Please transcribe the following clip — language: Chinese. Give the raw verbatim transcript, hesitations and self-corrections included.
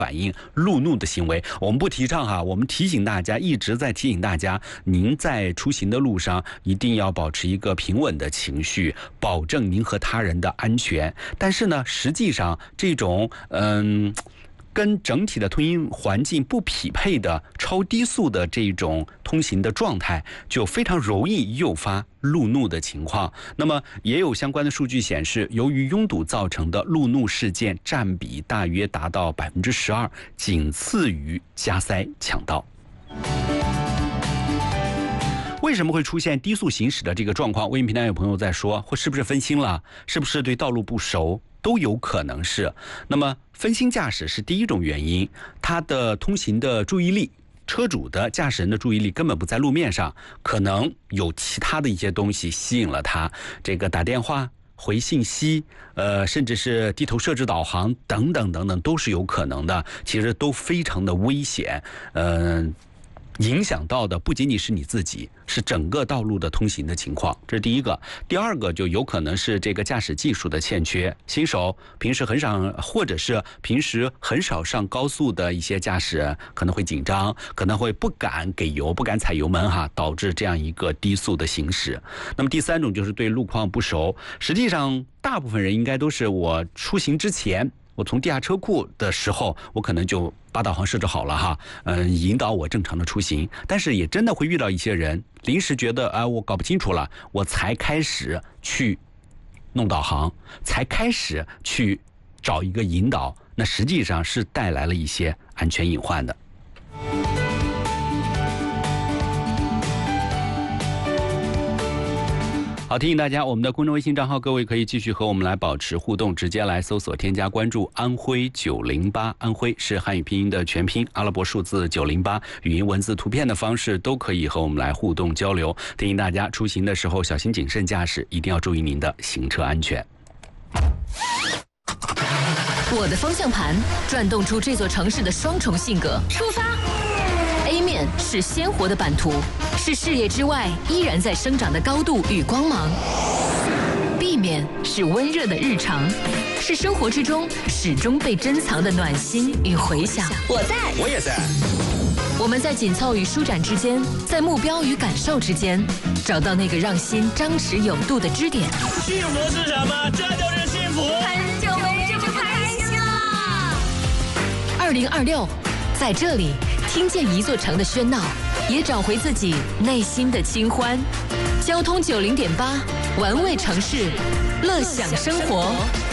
反应路怒的行为。我们不提倡哈，我们提醒大家，一直在提醒大家，您在出行的路上一定要保持一个平稳的情绪，保证您和他人的安全。但是呢，实际上这种嗯。跟整体的通行环境不匹配的超低速的这种通行的状态，就非常容易诱发路怒的情况。那么也有相关的数据显示，由于拥堵造成的路怒事件占比大约达到百分之十二，仅次于加塞抢道。为什么会出现低速行驶的这个状况？微信平台有朋友在说，或是不是分心了？是不是对道路不熟？都有可能是。那么分心驾驶是第一种原因，他的通行的注意力，车主的驾驶人的注意力根本不在路面上，可能有其他的一些东西吸引了他，这个打电话、回信息，呃，甚至是低头设置导航等等等等，都是有可能的。其实都非常的危险，嗯、呃。影响到的不仅仅是你自己，是整个道路的通行的情况，这是第一个。第二个就有可能是这个驾驶技术的欠缺，新手平时很少，或者是平时很少上高速的一些驾驶人可能会紧张，可能会不敢给油，不敢踩油门哈，导致这样一个低速的行驶。那么第三种就是对路况不熟，实际上大部分人应该都是我出行之前，我从地下车库的时候，我可能就把导航设置好了哈，嗯，引导我正常的出行。但是也真的会遇到一些人，临时觉得啊，我搞不清楚了，我才开始去弄导航，才开始去找一个引导，那实际上是带来了一些安全隐患的。好，提醒大家，我们的公众微信账号，各位可以继续和我们来保持互动，直接来搜索添加关注安徽九零八，安徽是汉语拼音的全拼，阿拉伯数字九零八，语音、文字、图片的方式都可以和我们来互动交流。提醒大家，出行的时候小心谨慎驾驶，一定要注意您的行车安全。 我的方向盘转动出这座城市的双重性格。出发 A 面是鲜活的版图，是视野之外依然在生长的高度与光芒。B 面是温热的日常，是生活之中始终被珍藏的暖心与回响。我在， 我也在。 我们在紧凑与舒展之间，在目标与感受之间，找到那个让心张弛有度的支点。 幸福是什么？这就是幸福。 很久没这么开心了。二零二六，在这里听见一座城的喧闹，也找回自己内心的清欢。交通九零点八，玩味城市，乐享生活。